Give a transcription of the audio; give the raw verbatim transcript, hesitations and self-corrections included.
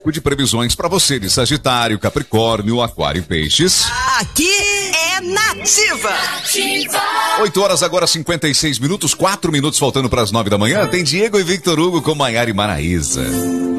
De previsões para você de Sagitário, Capricórnio, Aquário e Peixes. Aqui é Nativa. Nativa. oito horas agora, cinquenta e seis minutos, quatro minutos faltando para as nove da manhã. Tem Diego e Victor Hugo com Maiara e Maraísa.